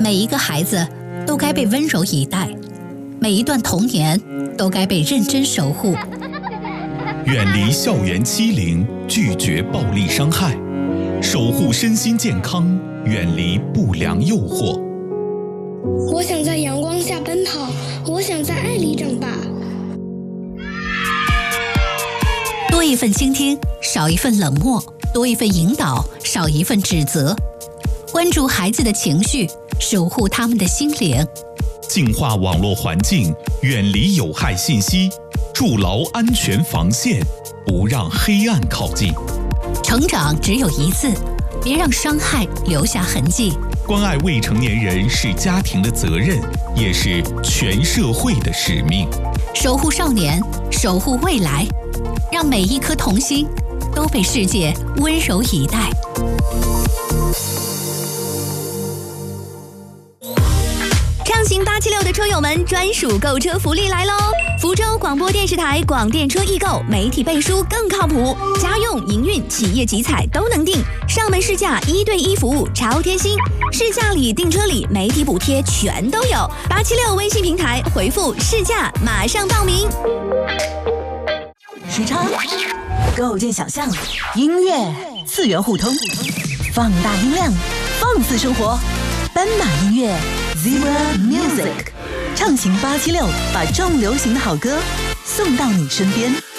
每一个孩子都该被温柔以待，每一段童年都该被认真守护。 远离校园欺凌，拒绝暴力伤害，守护身心健康，远离不良诱惑。 我想在阳光下奔跑，我想在爱里长大。 多一份倾听，少一份冷漠；多一份引导，少一份指责。关注孩子的情绪，守护他们的心灵。 净化网络环境，远离有害信息，筑牢安全防线，不让黑暗靠近。 成长只有一次，别让伤害留下痕迹。 关爱未成年人是家庭的责任，也是全社会的使命。 守护少年，守护未来，让每一颗童心都被世界温柔以待。 畅行876的车友们专属购车福利来喽！福州广播电视台广电车易购，媒体背书更靠谱，家用、营运、企业集采都能订，上门试驾1对1服务超贴心，试驾礼、订车礼、媒体补贴全都有。876微信平台回复试驾，马上报名。 时差构建想象，音乐次元互通，放大音量，放肆生活。斑马音乐 Zebra Music， 畅行876，把重流行的好歌送到你身边。